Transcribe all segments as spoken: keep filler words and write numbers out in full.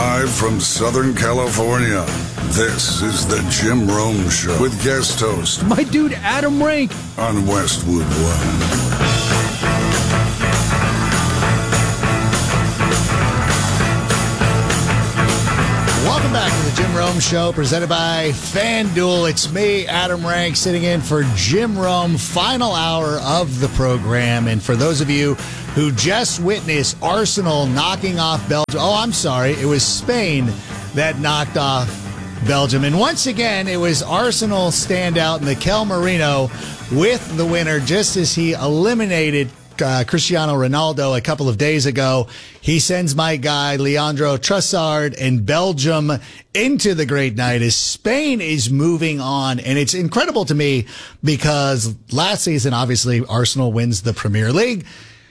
Live from Southern California, this is the Jim Rome Show with guest host, my dude Adam Rank, on Westwood One. Welcome back to the Jim Rome Show, presented by FanDuel. It's me, Adam Rank, sitting in for Jim Rome, final hour of the program. And for those of you who just witnessed Arsenal knocking off Belgium, oh, I'm sorry, it was Spain that knocked off Belgium. And once again, it was Arsenal standout Mikel Merino with the winner, just as he eliminated Uh, Cristiano Ronaldo a couple of days ago. He sends my guy Leandro Trossard and Belgium into the great night as Spain is moving on. And it's incredible to me because last season, obviously, Arsenal wins the Premier League.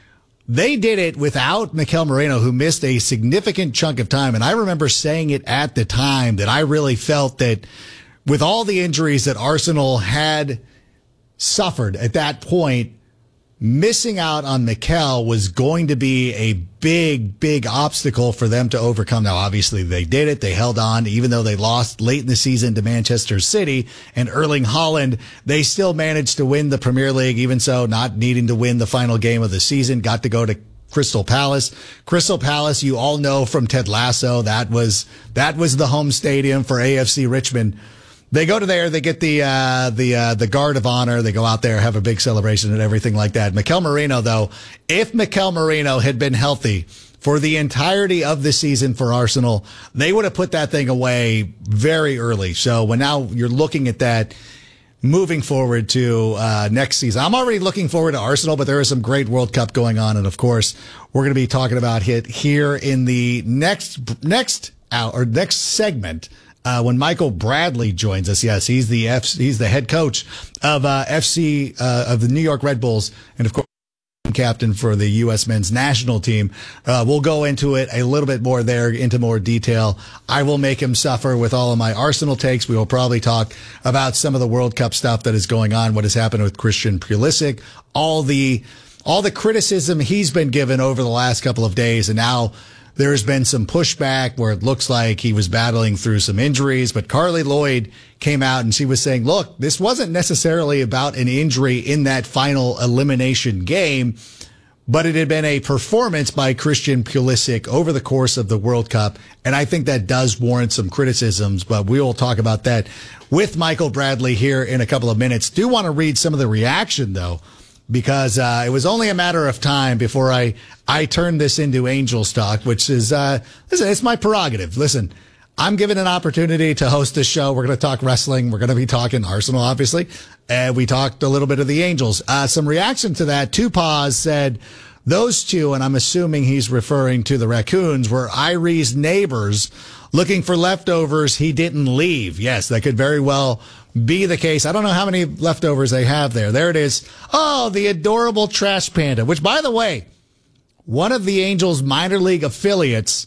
They did it without Mikel Merino, who missed a significant chunk of time. And I remember saying it at the time that I really felt that with all the injuries that Arsenal had suffered at that point, missing out on Mikel was going to be a big, big obstacle for them to overcome. Now, obviously, they did it. They held on, even though they lost late in the season to Manchester City and Erling Haaland. They still managed to win the Premier League, even so, not needing to win the final game of the season. Got to go to Crystal Palace. Crystal Palace, you all know from Ted Lasso, that was that was the home stadium for A F C Richmond. They go to there, they get the uh, the uh, the guard of honor. They go out there, have a big celebration and everything like that. Mikel Merino, though, if Mikel Merino had been healthy for the entirety of the season for Arsenal, they would have put that thing away very early. So when now you're looking at that moving forward to uh, next season, I'm already looking forward to Arsenal, but there is some great World Cup going on. And of course, we're going to be talking about it here in the next next hour, or next segment. Uh, when Michael Bradley joins us, yes, he's the F, he's the head coach of uh, F C uh, of the New York Red Bulls, and of course, captain for the U S men's national team. Uh, we'll go into it a little bit more there, into more detail. I will make him suffer with all of my Arsenal takes. We will probably talk about some of the World Cup stuff that is going on, what has happened with Christian Pulisic, all the all the criticism he's been given over the last couple of days, and now there's been some pushback where it looks like he was battling through some injuries, but Carly Lloyd came out and she was saying, look, this wasn't necessarily about an injury in that final elimination game, but it had been a performance by Christian Pulisic over the course of the World Cup. And I think that does warrant some criticisms, but we will talk about that with Michael Bradley here in a couple of minutes. Do want to read some of the reaction, though, because uh, it was only a matter of time before I, I turned this into Angels talk, which is, uh, listen, it's my prerogative. Listen, I'm given an opportunity to host this show. We're going to talk wrestling. We're going to be talking Arsenal, obviously. And we talked a little bit of the Angels. Uh, some reaction to that. Tupaz said those two, and I'm assuming he's referring to the Raccoons, were Irie's neighbors looking for leftovers. He didn't leave. Yes, that could very well be the case. I don't know how many leftovers they have there. There it is. Oh, the adorable trash panda, which, by the way, one of the Angels minor league affiliates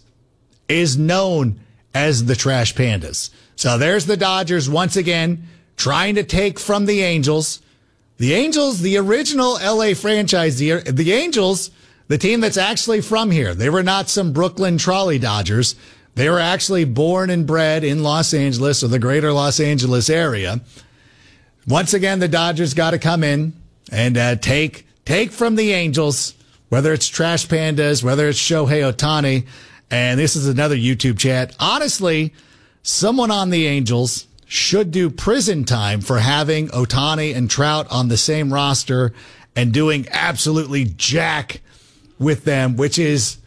is known as the Trash Pandas. So there's the Dodgers once again trying to take from the Angels. The Angels, the original L A franchise, the, the Angels, the team that's actually from here. They were not some Brooklyn Trolley Dodgers. They were actually born and bred in Los Angeles or the greater Los Angeles area. Once again, the Dodgers got to come in and uh, take take from the Angels, whether it's Trash Pandas, whether it's Shohei Ohtani. And this is another YouTube chat. Honestly, someone on the Angels should do prison time for having Ohtani and Trout on the same roster and doing absolutely jack with them, which is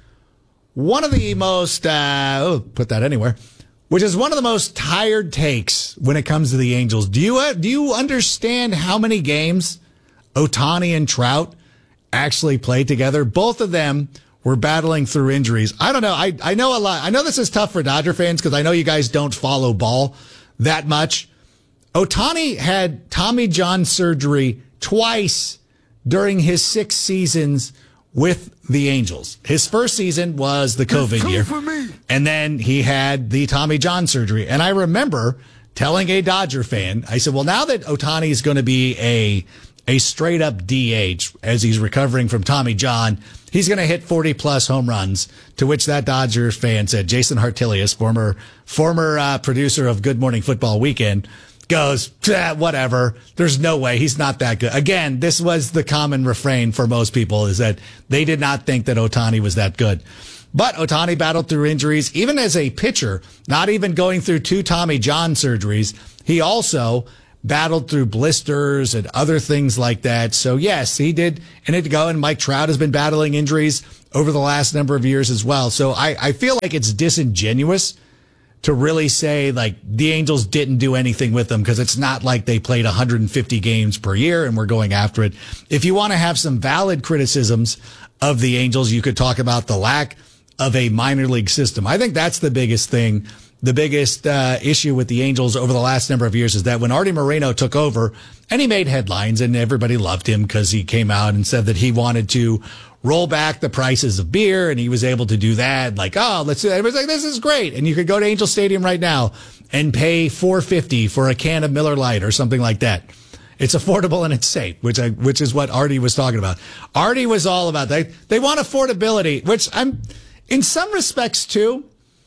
one of the most, uh, oh, put that anywhere, which is one of the most tired takes when it comes to the Angels. Do you, uh, do you understand how many games Ohtani and Trout actually played together? Both of them were battling through injuries. I don't know. I, I know a lot. I know this is tough for Dodger fans because I know you guys don't follow ball that much. Ohtani had Tommy John surgery twice during his six seasons with the Angels. His first season was the COVID year, and then he had the Tommy John surgery. And I remember telling a Dodger fan, I said, well, now that Ohtani is going to be a a straight up D H as he's recovering from Tommy John. He's going to hit forty plus home runs, to which that Dodgers fan said, Jason Hartilius, former, former, uh, producer of Good Morning Football Weekend, goes, whatever. There's no way he's not that good. Again, this was the common refrain for most people, is that they did not think that Ohtani was that good. But Ohtani battled through injuries, even as a pitcher, not even going through two Tommy John surgeries. He also battled through blisters and other things like that. So yes, he did in it to go. And Mike Trout has been battling injuries over the last number of years as well. So I, I feel like it's disingenuous to really say like the Angels didn't do anything with them, because it's not like they played one hundred fifty games per year and we're going after it. If you want to have some valid criticisms of the Angels, you could talk about the lack of a minor league system. I think that's the biggest thing. The biggest uh, issue with the Angels over the last number of years is that when Artie Moreno took over, and he made headlines and everybody loved him because he came out and said that he wanted to roll back the prices of beer, and he was able to do that. Like, oh, let's do that. Everybody's like, this is great. And you could go to Angel Stadium right now and pay four fifty for a can of Miller Lite or something like that. It's affordable and it's safe, which I, which is what Artie was talking about. Artie was all about that. They, they want affordability, which I'm, in some respects too.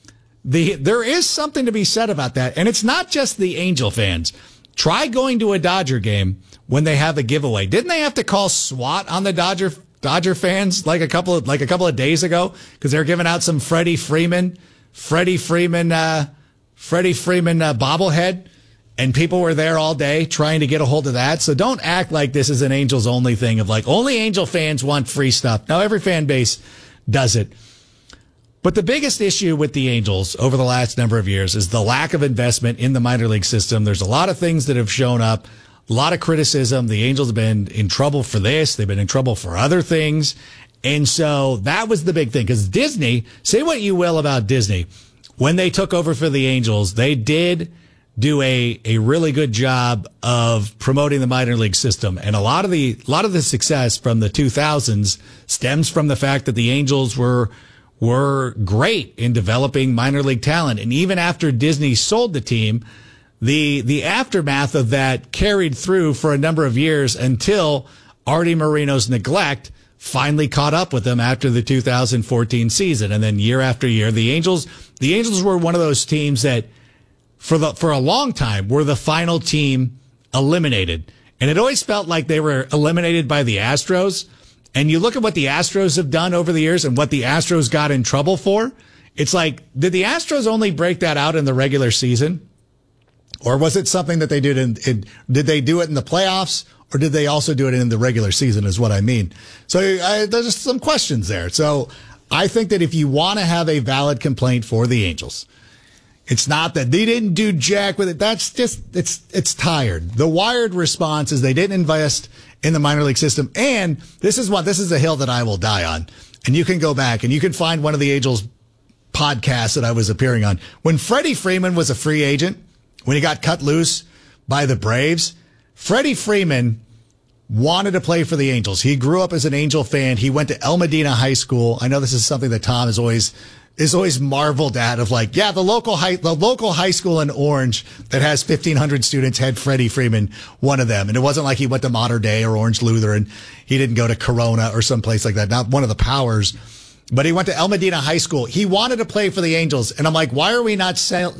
The, there is something to be said about that. And it's not just the Angel fans. Try going to a Dodger game when they have a giveaway. Didn't they have to call SWAT on the Dodger, Dodger fans like a couple of, like a couple of days ago? Cause they're giving out some Freddie Freeman, Freddie Freeman, uh, Freddie Freeman, uh, bobblehead. And people were there all day trying to get a hold of that. So don't act like this is an Angels only thing of like only Angel fans want free stuff. No, every fan base does it. But the biggest issue with the Angels over the last number of years is the lack of investment in the minor league system. There's a lot of things that have shown up, a lot of criticism. The Angels have been in trouble for this. They've been in trouble for other things. And so that was the big thing, because Disney, say what you will about Disney, when they took over for the Angels, they did do a, a really good job of promoting the minor league system. And a lot of the, a lot of the success from the two thousands stems from the fact that the Angels were were great in developing minor league talent. And even after Disney sold the team, the the aftermath of that carried through for a number of years until Artie Moreno's neglect finally caught up with them after the two thousand fourteen season. And then year after year, the Angels, the Angels were one of those teams that for the for a long time were the final team eliminated. And it always felt like they were eliminated by the Astros. And you look at what the Astros have done over the years and what the Astros got in trouble for. It's like, did the Astros only break that out in the regular season? Or was it something that they did in, in did they do it in the playoffs? Or did they also do it in the regular season is what I mean. So I, there's some questions there. So I think that if you want to have a valid complaint for the Angels, it's not that they didn't do jack with it. That's just, it's, it's tired. The Wired response is they didn't invest in the minor league system. And this is what, this is a hill that I will die on. And you can go back and you can find one of the Angels podcasts that I was appearing on. When Freddie Freeman was a free agent, when he got cut loose by the Braves, Freddie Freeman wanted to play for the Angels. He grew up as an Angel fan. He went to El Medina High School. I know this is something that Tom is always is always marveled at, of like, yeah, the local high, the local high school in Orange that has fifteen hundred students had Freddie Freeman, one of them. And it wasn't like he went to Mater Dei or Orange Lutheran. He didn't go to Corona or someplace like that. Not one of the powers, but he went to El Medina High School. He wanted to play for the Angels. And I'm like, why are we not,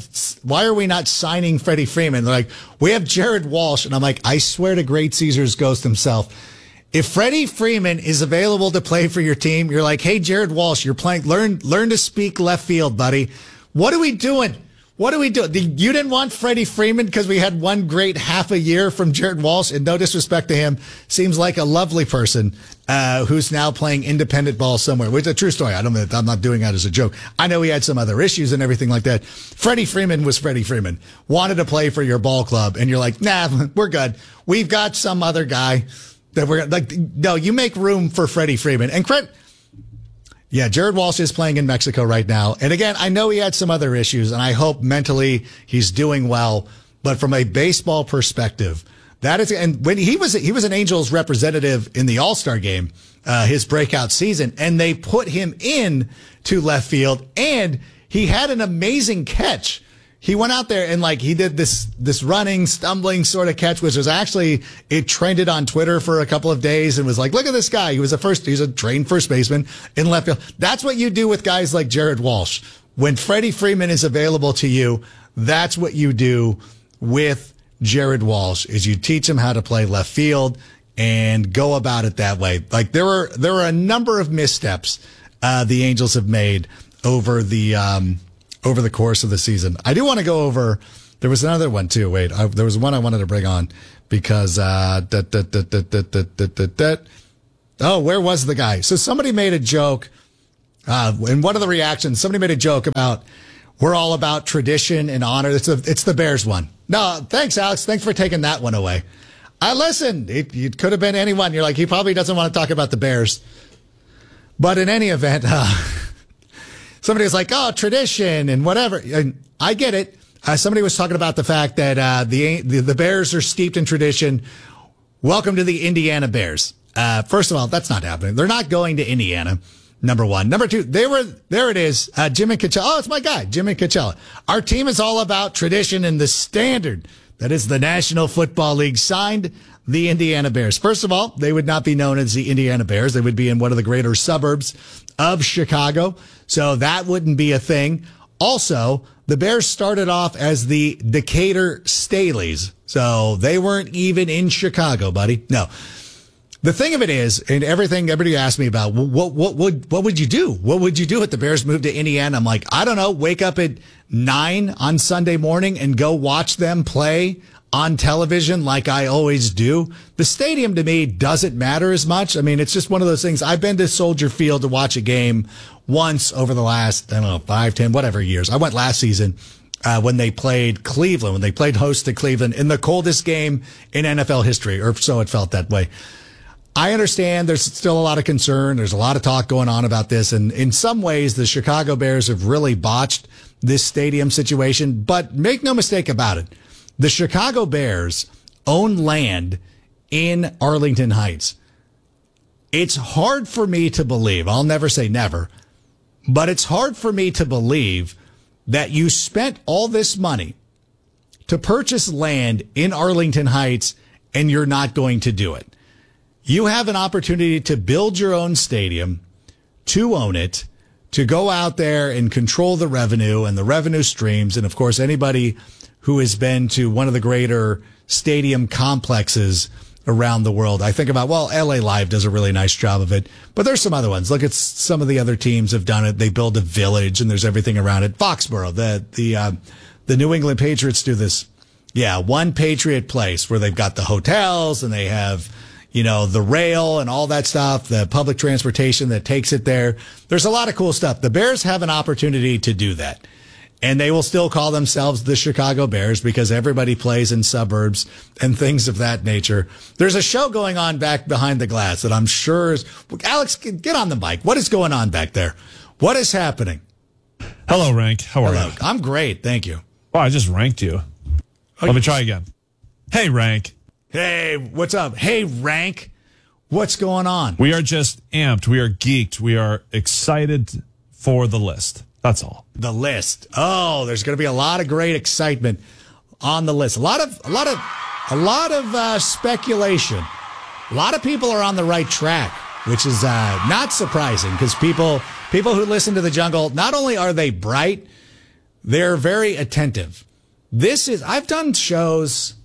why are we not signing Freddie Freeman? They're like, we have Jared Walsh. And I'm like, I swear to Great Caesar's ghost himself, if Freddie Freeman is available to play for your team, you're like, hey, Jared Walsh, you're playing, learn, learn to speak left field, buddy. What are we doing? What are we doing? You didn't want Freddie Freeman because we had one great half a year from Jared Walsh, and no disrespect to him, seems like a lovely person, uh, who's now playing independent ball somewhere, which is a true story. I don't, I'm not doing that as a joke. I know he had some other issues and everything like that. Freddie Freeman was Freddie Freeman, wanted to play for your ball club, and you're like, nah, we're good. We've got some other guy. That we're like, no, you make room for Freddie Freeman. And credit, yeah, Jared Walsh is playing in Mexico right now. And again, I know he had some other issues, and I hope mentally he's doing well. But from a baseball perspective, that is, and when he was, he was an Angels representative in the All-Star game, uh, his breakout season, and they put him in to left field, and he had an amazing catch. he went out there and like he did this this running, stumbling sort of catch, which was actually it trended on Twitter for a couple of days and was like, look at this guy. He was a first, he's a trained first baseman in left field. That's what you do with guys like Jared Walsh. When Freddie Freeman is available to you, that's what you do with Jared Walsh is you teach him how to play left field and go about it that way. Like there were there were a number of missteps uh, the Angels have made over the um, over the course of the season. I do want to go over. There was another one too. Wait, I, there was one I wanted to bring on because uh, that, that, that, that, that, that, that, that, that. Oh, where was the guy? So somebody made a joke. Uh, in one of the reactions, somebody made a joke about we're all about tradition and honor. It's a, it's the Bears one. No, thanks, Alex. Thanks for taking that one away. I listened. It, it could have been anyone. You're like, he probably doesn't want to talk about the Bears. But in any event, uh, somebody was like, oh, tradition and whatever. And I get it. Uh, somebody was talking about the fact that uh, the, the the Bears are steeped in tradition. Welcome to the Indiana Bears. Uh, first of all, that's not happening. They're not going to Indiana. Number one. Number two, they were, there it is. Uh, Jim and Coachella. Oh, it's my guy, Jim and Coachella. Our team is all about tradition and the standard that is the National Football League signed the Indiana Bears. First of all, they would not be known as the Indiana Bears. They would be in one of the greater suburbs of Chicago. So that wouldn't be a thing. Also, the Bears started off as the Decatur Staleys. So they weren't even in Chicago, buddy. No. The thing of it is, and everything everybody asked me about, what what would what would you do? What would you do if the Bears moved to Indiana? I'm like, I don't know. Wake up at nine on Sunday morning and go watch them play on television like I always do. The stadium to me doesn't matter as much. I mean, it's just one of those things. I've been to Soldier Field to watch a game once over the last, I don't know, five, ten, whatever years. I went last season. Uh, when they played Cleveland, when they played host to Cleveland in the coldest game in N F L history, or so it felt that way. I understand there's still a lot of concern. There's a lot of talk going on about this. And in some ways, the Chicago Bears have really botched this stadium situation. But make no mistake about it. The Chicago Bears own land in Arlington Heights. It's hard for me to believe. I'll never say never. But it's hard for me to believe that you spent all this money to purchase land in Arlington Heights and you're not going to do it. You have an opportunity to build your own stadium, to own it, to go out there and control the revenue and the revenue streams. And of course, anybody who has been to one of the greater stadium complexes around the world, I think about, well, L A Live does a really nice job of it, but there's some other ones. Look at some of the other teams have done it. They build a village and there's everything around it. Foxborough, the, the, uh, the New England Patriots do this. Yeah. One Patriot place where they've got the hotels and they have, you know, the rail and all that stuff, the public transportation that takes it there. There's a lot of cool stuff. The Bears have an opportunity to do that. And they will still call themselves the Chicago Bears because everybody plays in suburbs and things of that nature. There's a show going on back behind the glass that I'm sure is... Alex, get on the mic. What is going on back there? What is happening? Hello, Rank. How are Hello. you? I'm great. Thank you. Oh, I just ranked you. Oh, Let me try again. Hey, Rank. Hey, what's up? Hey, Rank. What's going on? We are just amped. We are geeked. We are excited for the list. That's all. The list. Oh, there's going to be a lot of great excitement on the list. A lot of, a lot of, a lot of uh, speculation. A lot of people are on the right track, which is uh, not surprising because people, people who listen to the Jungle, not only are they bright, they're very attentive. This is, I've done shows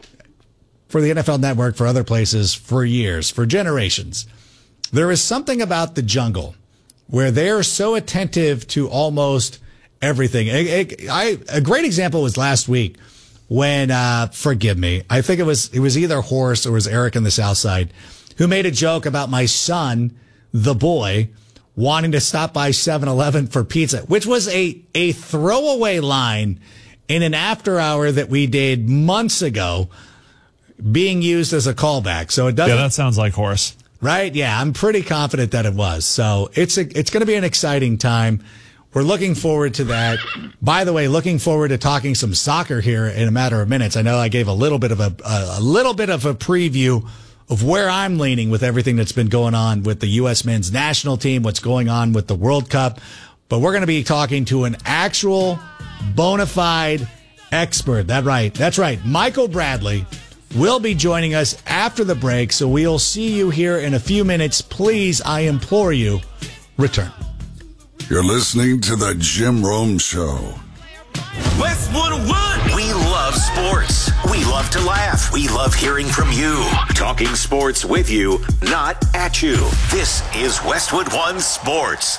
for the N F L Network, for other places, for years, for generations. There is something about the Jungle where they are so attentive to almost everything. A, a, I, a great example was last week when, uh, forgive me, I think it was it was either Horace or it was Eric in the South Side, who made a joke about my son, the boy, wanting to stop by seven eleven for pizza, which was a, a throwaway line in an after hour that we did months ago, being used as a callback. So it doesn't. Yeah, that sounds like Horace. Right? Yeah, I'm pretty confident that it was. So it's a, it's going to be an exciting time. We're looking forward to that. By the way, looking forward to talking some soccer here in a matter of minutes. I know I gave a little bit of a, a, a little bit of a preview of where I'm leaning with everything that's been going on with the U S men's national team, what's going on with the World Cup. But we're going to be talking to an actual bona fide expert. That right. That's right. Michael Bradley will be joining us after the break, so we'll see you here in a few minutes. Please, I implore you, return. You're listening to the Jim Rome Show. Westwood One. We love sports. We love to laugh. We love hearing from you. Talking sports with you, not at you. This is Westwood One Sports.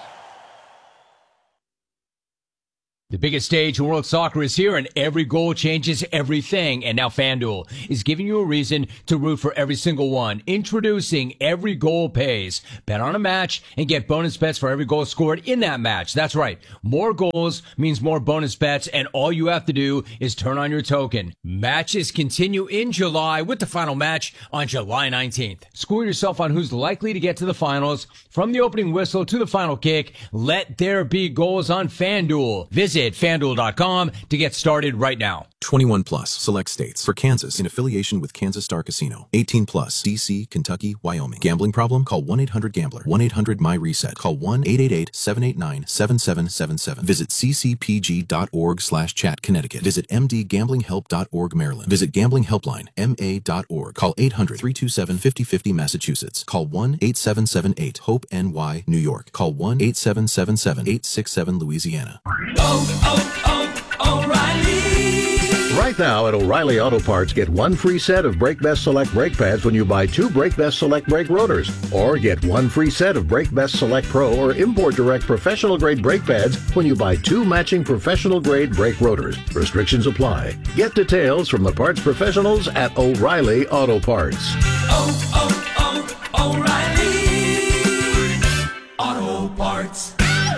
The biggest stage in world soccer is here, and every goal changes everything. And now FanDuel is giving you a reason to root for every single one. Introducing Every Goal Pays. Bet on a match and get bonus bets for every goal scored in that match. That's right. More goals means more bonus bets, and all you have to do is turn on your token. Matches continue in July with the final match on July nineteenth. Score yourself on who's likely to get to the finals. From the opening whistle to the final kick, let there be goals on FanDuel. Visit FanDuel dot com to get started right now. twenty-one plus, select states. For Kansas, in affiliation with Kansas Star Casino. eighteen plus, D C, Kentucky, Wyoming. Gambling problem? Call one eight hundred gambler. one eight hundred my reset. Call one eight eight eight, seven eight nine, seven seven seven seven. Visit c c p g dot org slash chat Connecticut. Visit m d gambling help dot org Maryland. Visit Gambling Helpline, m a dot org. Call eight hundred, three two seven, five oh five oh Massachusetts. Call one eight seven seven eight, hope N Y New York. Call one eight seven seven seven, eight six seven Louisiana. Oh, oh, oh, O'Reilly! Right now at O'Reilly Auto Parts, get one free set of Brake Best Select brake pads when you buy two Brake Best Select brake rotors. Or get one free set of Brake Best Select Pro or Import Direct professional grade brake pads when you buy two matching professional grade brake rotors. Restrictions apply. Get details from the parts professionals at O'Reilly Auto Parts. Oh, oh, oh, O'Reilly Auto Parts.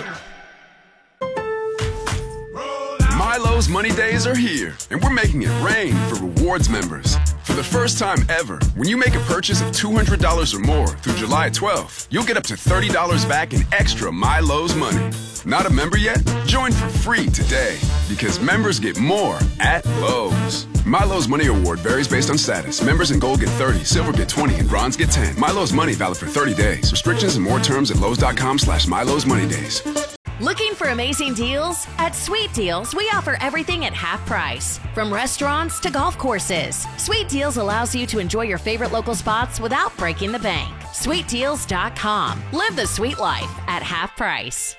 Milo's Money Days are here, and we're making it rain for rewards members. For the first time ever, when you make a purchase of two hundred dollars or more through July twelfth, you'll get up to thirty dollars back in extra Milo's money. Not a member yet? Join for free today, because members get more at Lowe's. Milo's Money Award varies based on status. Members in gold get thirty, silver get twenty, and bronze get ten. Milo's Money valid for thirty days. Restrictions and more terms at lowes.com slash Milo's Money Days. Looking for amazing deals? At Sweet Deals, we offer everything at half price. From restaurants to golf courses, Sweet Deals allows you to enjoy your favorite local spots without breaking the bank. sweet deals dot com. Live the sweet life at half price.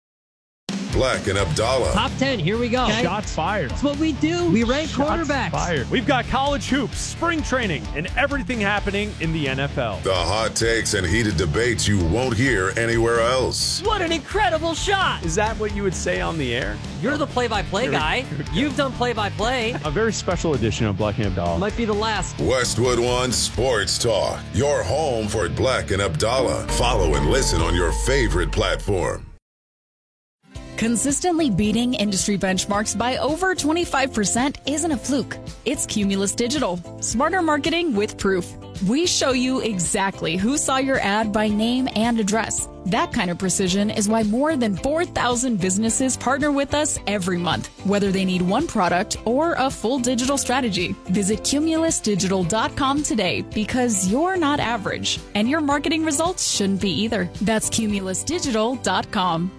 Black and Abdallah. Top ten, here we go. Okay. Shots fired. That's what we do. We rank Shots quarterbacks. Fired. We've got college hoops, spring training, and everything happening in the N F L. The hot takes and heated debates you won't hear anywhere else. What an incredible shot. Is that what you would say on the air? You're the play-by-play guy. You've done play-by-play. A very special edition of Black and Abdallah. Might be the last. Westwood One Sports Talk. Your home for Black and Abdallah. Follow and listen on your favorite platform. Consistently beating industry benchmarks by over twenty-five percent isn't a fluke. It's Cumulus Digital. Smarter marketing with proof. We show you exactly who saw your ad by name and address. That kind of precision is why more than four thousand businesses partner with us every month, whether they need one product or a full digital strategy. Visit cumulus digital dot com today, because you're not average, and your marketing results shouldn't be either. That's cumulus digital dot com.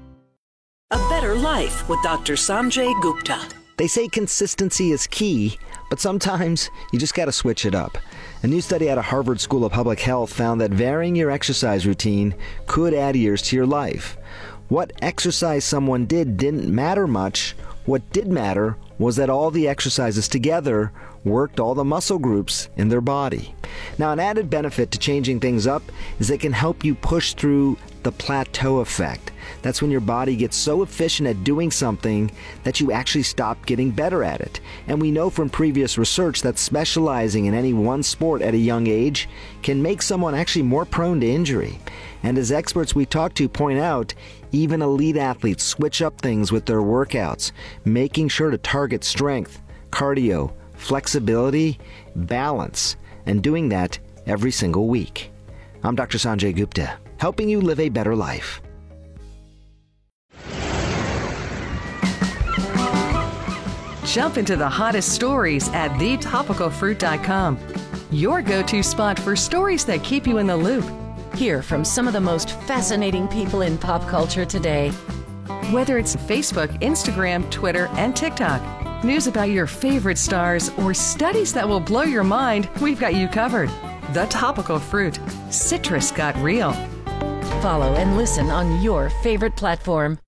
A Better Life with Doctor Sanjay Gupta. They say consistency is key, but sometimes you just got to switch it up. A new study out of Harvard School of Public Health found that varying your exercise routine could add years to your life. What exercise someone did didn't matter much. What did matter was that all the exercises together worked all the muscle groups in their body. Now, an added benefit to changing things up is they can help you push through the plateau effect. That's when your body gets so efficient at doing something that you actually stop getting better at it. And we know from previous research that specializing in any one sport at a young age can make someone actually more prone to injury. And as experts we talk to point out, even elite athletes switch up things with their workouts, making sure to target strength, cardio, flexibility, balance, and doing that every single week. I'm Doctor Sanjay Gupta, helping you live a better life. Jump into the hottest stories at the topical fruit dot com. Your go-to spot for stories that keep you in the loop. Hear from some of the most fascinating people in pop culture today. Whether it's Facebook, Instagram, Twitter, and TikTok, news about your favorite stars, or studies that will blow your mind, we've got you covered. The Topical Fruit. Citrus got real. Follow and listen on your favorite platform.